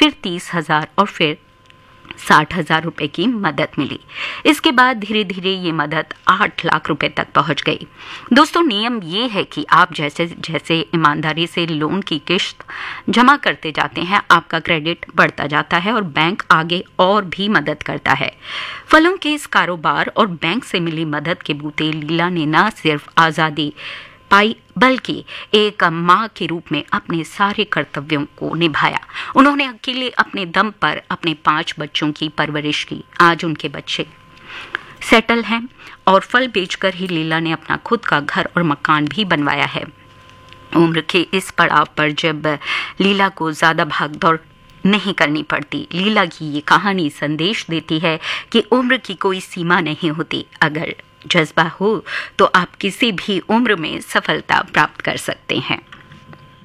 फिर 30,000 और फिर 60,000 रुपए की मदद मिली। इसके बाद धीरे धीरे ये मदद 8 लाख रुपए तक पहुंच गई। दोस्तों, नियम ये है कि आप जैसे जैसे ईमानदारी से लोन की किश्त जमा करते जाते हैं, आपका क्रेडिट बढ़ता जाता है और बैंक आगे और भी मदद करता है। फलों के इस कारोबार और बैंक से मिली मदद के बूते लीला ने न सिर्फ आज़ादी पाई बल्कि एक माँ के रूप में अपने सारे कर्तव्यों को निभाया। उन्होंने अकेले अपने दम पर अपने 5 बच्चों की परवरिश की। आज उनके बच्चे सेटल हैं और फल बेचकर ही लीला ने अपना खुद का घर और मकान भी बनवाया है। उम्र के इस पड़ाव पर जब लीला को ज्यादा भागदौड़ नहीं करनी पड़ती, लीला की ये कहानी संदेश देती है कि उम्र की कोई सीमा नहीं होती। अगर जज्बा हो तो आप किसी भी उम्र में सफलता प्राप्त कर सकते हैं।